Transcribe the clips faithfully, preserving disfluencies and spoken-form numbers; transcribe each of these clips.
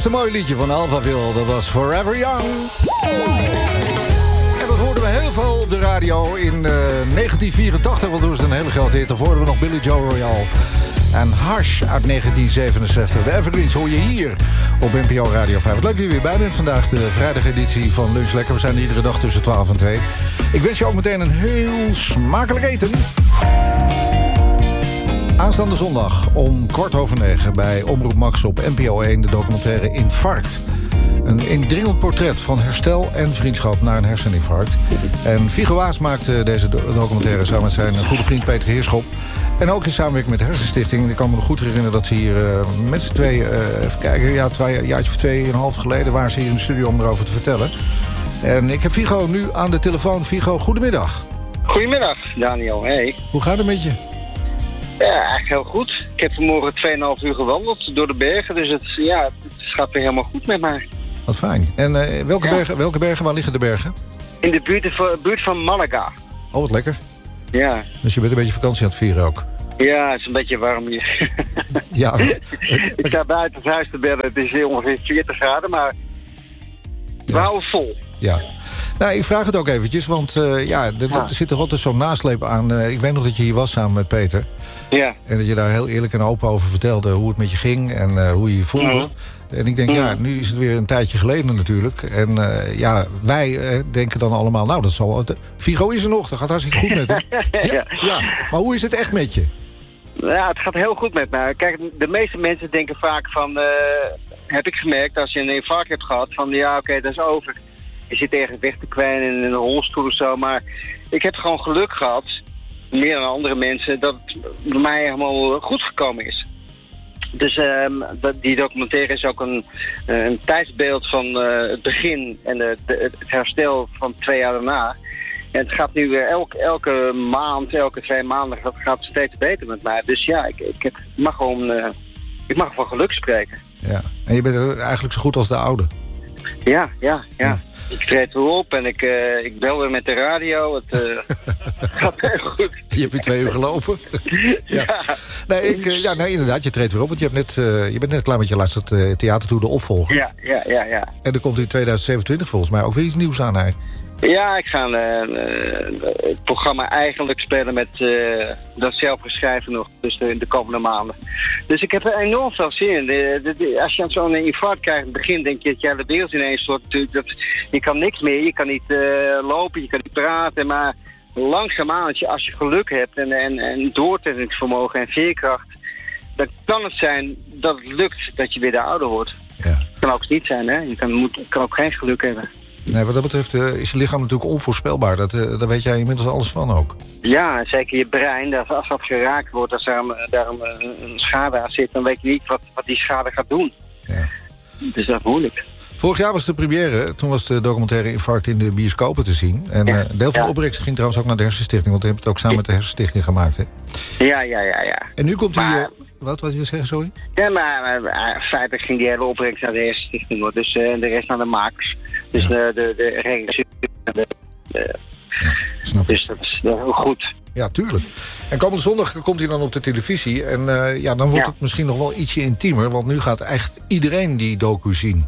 blijft een mooi liedje van Alphaville. Dat was Forever Young. En dat hoorden we heel veel op de radio in uh, negentien vierentachtig. Want toen was het een hele grote hit. Daarvoor hoorden we nog Billy Joe Royal. En Hush uit negentien zevenenzestig. De Evergreens hoor je hier op N P O Radio vijf. Wat leuk dat je weer bij bent vandaag. De vrijdageditie van Lunch Lekker. We zijn er iedere dag tussen twaalf en twee. Ik wens je ook meteen een heel smakelijk eten. Aanstaande zondag om kwart over negen bij Omroep Max op N P O één... de documentaire Infarct. Een indringend portret van herstel en vriendschap na een herseninfarct. En Viggo Waas maakte deze documentaire samen met zijn goede vriend Peter Heerschop. En ook in samenwerking met de Hersenstichting. Ik kan me nog goed herinneren dat ze hier uh, met z'n tweeën... Uh, even kijken, ja, twee, een jaartje of twee en een half geleden... waren ze hier in de studio om erover te vertellen. En ik heb Viggo nu aan de telefoon. Viggo, goedemiddag. Goedemiddag, Daniel. Hey. Hoe gaat het met je? Ja, eigenlijk heel goed. Ik heb vanmorgen twee en een half uur gewandeld door de bergen. Dus het, ja, het gaat weer helemaal goed met mij. Wat fijn. En uh, welke, ja. bergen, welke bergen, waar liggen de bergen? In de buurt, buurt van Malaga. Oh, wat lekker. Ja. Dus je bent een beetje vakantie aan het vieren ook? Ja, het is een beetje warm hier. Ja. Ik sta buiten het huis te bedden. Het is ongeveer veertig graden, maar we ja. houden vol. Ja. Nou, ik vraag het ook eventjes, want uh, ja, er, ja. er zit er altijd zo'n nasleep aan. Uh, ik weet nog dat je hier was samen met Peter. Ja. En dat je daar heel eerlijk en open over vertelde hoe het met je ging en uh, hoe je je voelde. Mm-hmm. En ik denk, mm-hmm. ja, nu is het weer een tijdje geleden natuurlijk. En uh, ja, wij uh, denken dan allemaal, nou, dat zal... Viggo is er nog, dat gaat hartstikke goed met hem. Ja, ja. Maar hoe is het echt met je? Ja, het gaat heel goed met mij. Kijk, de meeste mensen denken vaak van... Uh, heb ik gemerkt, als je een infarct hebt gehad, van ja, oké, okay, dat is over. Je zit ergens weg te kwijnen in een rolstoel of zo. Maar ik heb gewoon geluk gehad, meer dan andere mensen, dat het bij mij helemaal goed gekomen is. Dus um, dat, die documentaire is ook een, een tijdsbeeld van uh, het begin en de, de, het herstel van twee jaar daarna. En het gaat nu uh, elke, elke maand, elke twee maanden gaat, gaat het steeds beter met mij. Dus ja, ik, ik, heb, ik mag gewoon uh, ik mag van geluk spreken. Ja, en je bent eigenlijk zo goed als de oude. Ja, ja, ja. ja. Ik treed weer op en ik, uh, ik bel weer met de radio. Het uh, gaat heel goed. Je hebt weer twee uur gelopen. Ja. Ja. Nee, ik, uh, ja, nee, inderdaad, je treedt weer op. Want je, hebt net, uh, je bent net klaar met je laatste uh, theatertour, de opvolger. Ja, ja, ja, ja. En er komt in tweeduizend zevenentwintig volgens mij ook weer iets nieuws aan. Hè? Ja, ik ga uh, uh, het programma eigenlijk spelen met uh, dat zelf geschreven nog. Dus de, de komende maanden. Dus ik heb er enorm veel zin in. De, de, de, als je zo'n infarct krijgt in het begin, denk je dat je de wereld ineens soort... Dat, je kan niks meer, je kan niet uh, lopen, je kan niet praten. Maar langzaamaan, als je, als je geluk hebt en, en, en doorzettingsvermogen en veerkracht... dan kan het zijn dat het lukt dat je weer de ouder wordt. Ja. Het kan ook niet zijn, hè. Je kan, moet, kan ook geen geluk hebben. Nee, wat dat betreft uh, is je lichaam natuurlijk onvoorspelbaar. Dat, uh, daar weet jij inmiddels alles van ook. Ja, zeker je brein. Dat als dat geraakt wordt, als er daar een, een schade aan zit... dan weet je niet wat, wat die schade gaat doen. Ja. Dus dat is moeilijk. Vorig jaar was de première. Toen was de documentaire Infarct in de bioscopen te zien. En ja. uh, deel van de ja. opbrengst ging trouwens ook naar de Hersenstichting. Want je hebt het ook samen met de Hersenstichting gemaakt, hè? Ja, ja, ja, ja. En nu komt maar, hij... Uh, wat wat wil je zeggen, sorry? Ja, maar uh, feitelijk ging die hele opbrengst naar de Hersenstichting. Hoor. Dus uh, de rest naar de makers. Dus ja. de, de, de regisseur. De, de, ja, snap dus dat is, dat is heel goed. Ja, tuurlijk. En komende zondag komt hij dan op de televisie. En uh, ja, dan wordt ja. het misschien nog wel ietsje intiemer. Want nu gaat echt iedereen die docu zien.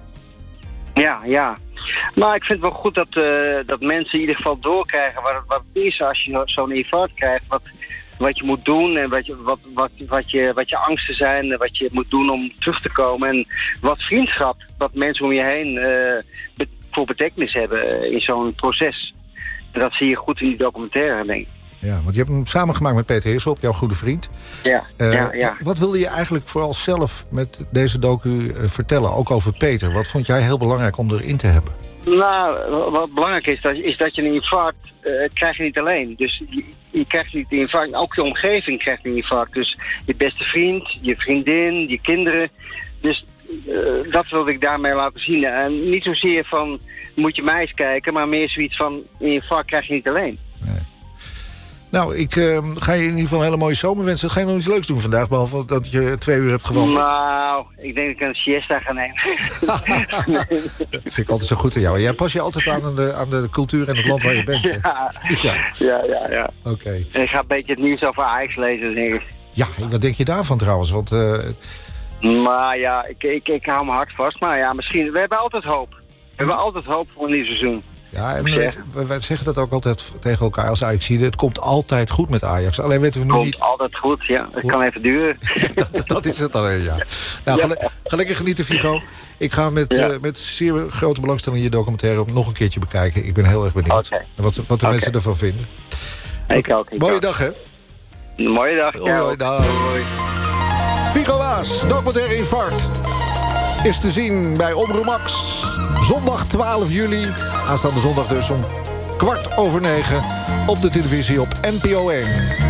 Ja, ja. Maar ik vind het wel goed dat, uh, dat mensen in ieder geval doorkrijgen wat, wat het is als je zo'n infarct krijgt. Wat, wat je moet doen en wat je, wat, wat, wat, je, wat je angsten zijn en wat je moet doen om terug te komen. En wat vriendschap, wat mensen om je heen uh, be- voor betekenis hebben in zo'n proces. En dat zie je goed in die documentaire, denk ik. Ja, want je hebt hem samengemaakt met Peter Heerschop, jouw goede vriend. Ja, uh, ja, ja. Wat wilde je eigenlijk vooral zelf met deze docu uh, vertellen, ook over Peter? Wat vond jij heel belangrijk om erin te hebben? Nou, wat belangrijk is, dat, is dat je een infarct uh, krijg je niet alleen. Dus je, je krijgt niet een infarct, ook je omgeving krijgt een infarct. Dus je beste vriend, je vriendin, je kinderen. Dus uh, dat wilde ik daarmee laten zien. En niet zozeer van, moet je mij eens kijken, maar meer zoiets van, een infarct krijg je niet alleen. Nee. Nou, ik uh, ga je in ieder geval een hele mooie zomer wensen. Ga je nog iets leuks doen vandaag, behalve dat je twee uur hebt gewandeld? Nou, ik denk dat ik een siesta ga nemen. nee. Dat vind ik altijd zo goed aan jou. Jij pas je altijd aan de, aan de cultuur en het land waar je bent. Ja, ja, ja. ja, ja. Oké. Okay. En ik ga een beetje het nieuws over Ajax lezen, denk ik. Ja, wat denk je daarvan trouwens? Want uh, Maar ja, ik, ik, ik hou mijn hart vast. Maar ja, misschien... We hebben altijd hoop. We hebben altijd hoop voor een nieuw seizoen. Ja, en we, we, we zeggen dat ook altijd tegen elkaar als Ajax. Het komt altijd goed met Ajax. Alleen weten we nu komt niet... komt altijd goed, ja. Het kan even duren. dat, dat is het alleen, ja. Nou, ja. Ga, ga lekker genieten, Figo. Ik ga met, ja. uh, met zeer grote belangstelling je documentaire nog een keertje bekijken. Ik ben heel erg benieuwd okay. wat, wat de okay. mensen ervan vinden. Ik okay. ook. Ik Mooie ook. dag, hè? Mooie dag. Mooie dag. Figo Waas, documentaire Infarct. Is te zien bij Omroep Max. Zondag twaalf juli. Aanstaande zondag dus om kwart over negen. Op de televisie op N P O één.